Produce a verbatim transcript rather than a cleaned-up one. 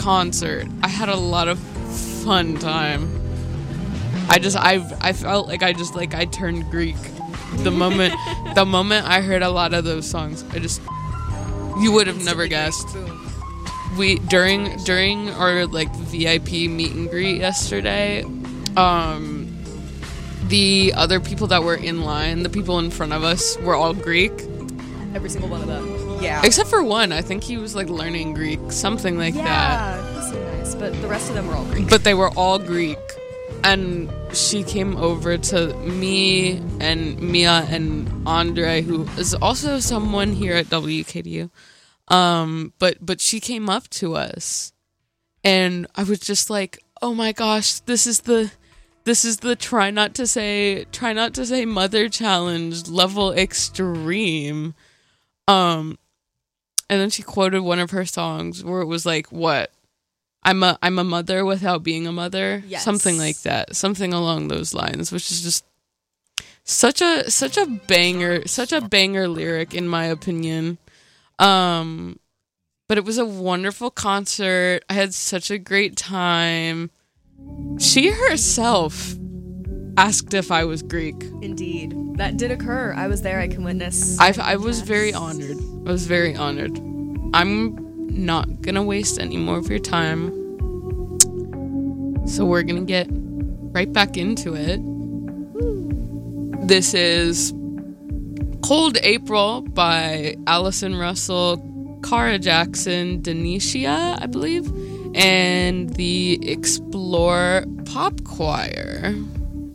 concert. I had a lot of fun time. I just I I felt like I just like I turned Greek the moment the moment I heard a lot of those songs. I just you would have never guessed. We during during our like V I P meet and greet yesterday, um the other people that were in line, the people in front of us, were all Greek. Every single one of them. Yeah. Except for one. I think he was like learning Greek, something like yeah, that. Yeah, he's so nice. But the rest of them were all Greek. But they were all Greek. And she came over to me and Mia and Andre, who is also someone here at W K D U. Um, but but she came up to us, and I was just like, "Oh my gosh, this is the this is the try not to say try not to say mother challenge level extreme." Um, and then she quoted one of her songs where it was like, "What? I'm a I'm a mother without being a mother," yes. Something like that, something along those lines, which is just such a such a banger, such a banger lyric in my opinion. Um, but it was a wonderful concert. I had such a great time. She herself asked if I was Greek. Indeed, that did occur. I was there. I can witness. I I was very honored. I was very honored. I'm not gonna waste any more of your time, so we're gonna get right back into it. This is Cold April by Allison Russell, Cara Jackson, Denicia, I believe, and the Explore Pop Choir.